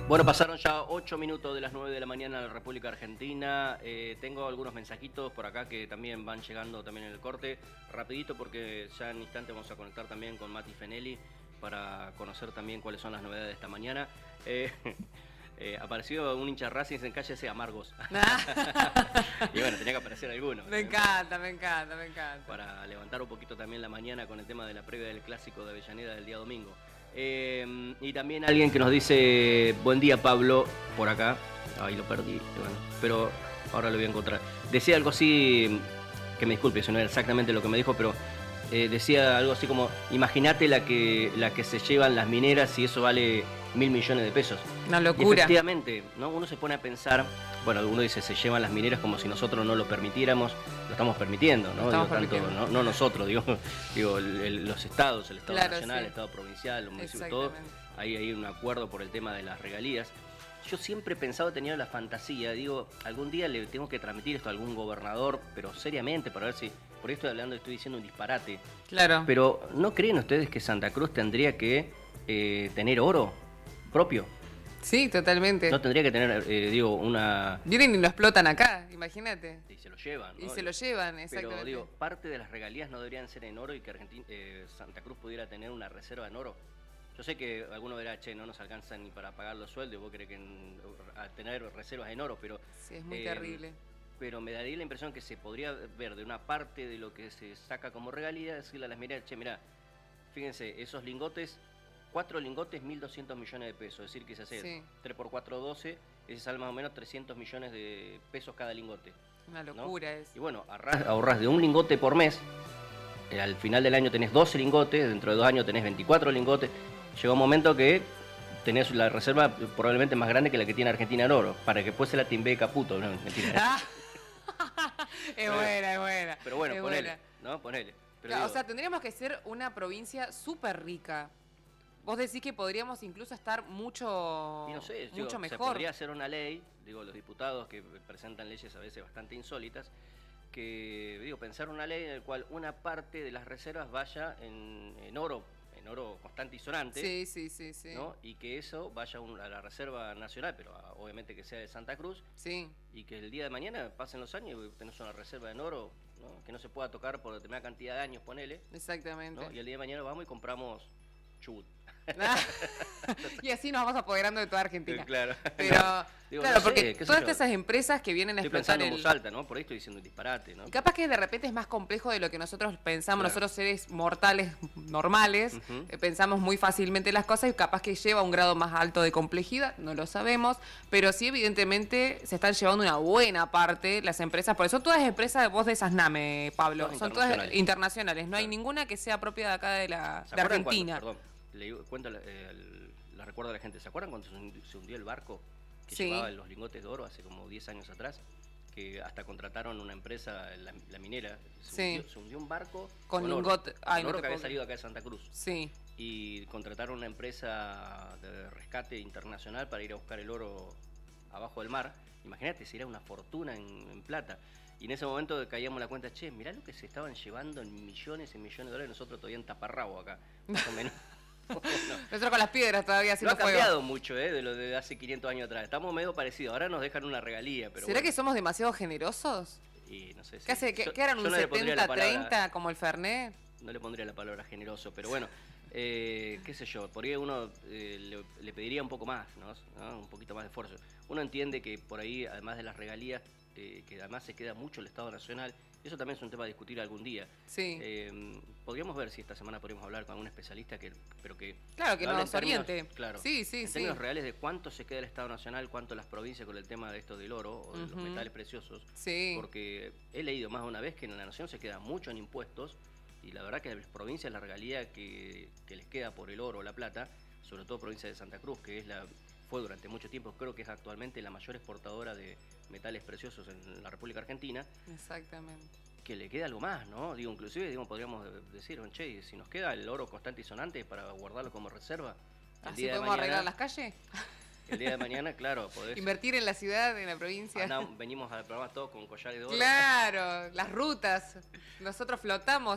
Bueno, pasaron ya 8 minutos de las 9 de la mañana en la República Argentina. Tengo algunos mensajitos por acá que también van llegando también en el corte. Rapidito porque ya en instante vamos a conectar también con Mati Fenelli para conocer también cuáles son las novedades de esta mañana. Apareció un hincha Racing en calle ese Amargos. Y bueno, tenía que aparecer alguno. Me encanta. Para levantar un poquito también la mañana con el tema de la previa del clásico de Avellaneda del día domingo. Y también alguien que nos dice, buen día Pablo, por acá. Ay, lo perdí, bueno, pero ahora lo voy a encontrar. Decía algo así, que me disculpe, eso no era exactamente lo que me dijo, pero decía algo así como, imagínate la que se llevan las mineras y eso vale 1.000 millones de pesos. Una locura. Y efectivamente, ¿no? Uno se pone a pensar, bueno, uno dice se llevan las mineras como si nosotros no lo permitiéramos, lo estamos permitiendo, ¿no? No nosotros, digo los estados, el Estado nacional, el Estado provincial, los municipios, todo, hay un acuerdo por el tema de las regalías. Yo siempre he pensado, tenía la fantasía, digo, algún día le tengo que transmitir esto a algún gobernador, pero seriamente, para ver si, por ahí estoy hablando, estoy diciendo un disparate. Claro. Pero ¿no creen ustedes que Santa Cruz tendría que tener oro propio? Sí, totalmente. No tendría que tener, una... Vienen y lo explotan acá, imagínate. Y se lo llevan, ¿no? Y se lo llevan, exactamente. Pero parte de las regalías no deberían ser en oro y que Santa Cruz pudiera tener una reserva en oro. Yo sé que alguno dirá, che, no nos alcanza ni para pagar los sueldos, y vos querés tener reservas en oro, pero... Sí, es muy terrible. Pero me daría la impresión que se podría ver de una parte de lo que se saca como regalía, decirle a las mineras, che, mirá, fíjense, esos lingotes, 4 lingotes, 1.200 millones de pesos, es decir, que se hace 3 por 4, 12, ese sale más o menos 300 millones de pesos cada lingote. Una locura, ¿no? Y bueno, ahorrás de un lingote por mes, al final del año tenés 12 lingotes, dentro de 2 años tenés 24 lingotes. Llega un momento que tenés la reserva probablemente más grande que la que tiene Argentina en oro, para que después se la timbee Caputo. No, mentira. Es buena. Pero bueno, ponele, ¿no? Ponele. Pero claro, o sea, tendríamos que ser una provincia súper rica. Vos decís que podríamos incluso estar mucho mejor. Se podría hacer una ley, los diputados que presentan leyes a veces bastante insólitas, que, pensar una ley en la cual una parte de las reservas vaya en oro constante y sonante, sí. ¿no? Y que eso vaya a la Reserva Nacional, pero obviamente que sea de Santa Cruz, y que el día de mañana pasen los años y tenés una reserva en oro, ¿no? Que no se pueda tocar por determinada cantidad de años, ponele. Exactamente. ¿No? Y el día de mañana vamos y compramos chubut. Y así nos vamos apoderando de toda Argentina. Claro. Pero, no porque todas esas empresas que vienen a explotar en voz alta, ¿no? Por ahí estoy diciendo un disparate, ¿no? Capaz que de repente es más complejo de lo que nosotros pensamos, nosotros seres mortales normales, pensamos muy fácilmente las cosas y capaz que lleva a un grado más alto de complejidad, no lo sabemos, pero sí evidentemente se están llevando una buena parte las empresas, por eso todas las empresas, vos de SNAME, Pablo, son todas internacionales, no hay ninguna que sea propia de acá de Argentina. Le cuento, la recuerdo a la gente, ¿se acuerdan cuando se hundió el barco que llevaba los lingotes de oro hace como 10 años atrás? Que hasta contrataron una empresa, la minera, se hundió un barco con lingotes que había salido acá de Santa Cruz. Sí. Y contrataron una empresa de rescate internacional para ir a buscar el oro abajo del mar. Imagínate, si era una fortuna en plata. Y en ese momento caíamos la cuenta, che, mirá lo que se estaban llevando en millones y millones de dólares, nosotros todavía en taparrabo acá, más o menos. No. Nosotros con las piedras todavía haciendo fuego. No ha cambiado mucho, de lo de hace 500 años atrás. Estamos medio parecidos. Ahora nos dejan una regalía. Pero ¿será que somos demasiado generosos? Y no sé. ¿Qué eran un 70-30 como el Fernet? No le pondría la palabra generoso, pero bueno, qué sé yo. Por ahí uno le pediría un poco más, ¿no? Un poquito más de esfuerzo. Uno entiende que por ahí, además de las regalías, que además se queda mucho el Estado Nacional. Eso también es un tema a discutir algún día. Sí. Podríamos ver si esta semana podríamos hablar con algún especialista que claro, que nos oriente. Claro. Sí. En términos reales de cuánto se queda el Estado Nacional, cuánto las provincias con el tema de esto del oro o de los metales preciosos. Sí. Porque he leído más de una vez que en la nación se queda mucho en impuestos y la verdad que a las provincias la regalía que les queda por el oro o la plata, sobre todo provincia de Santa Cruz, que fue durante mucho tiempo, creo que es actualmente la mayor exportadora de metales preciosos en la República Argentina. Exactamente. Que le queda algo más, ¿no? Inclusive podríamos decir, che, si nos queda el oro constante y sonante para guardarlo como reserva. ¿Así podemos arreglar las calles? El día de mañana, claro, podés... Invertir en la ciudad, en la provincia. Venimos al programa todos con collares de oro. Claro, las rutas. Nosotros flotamos.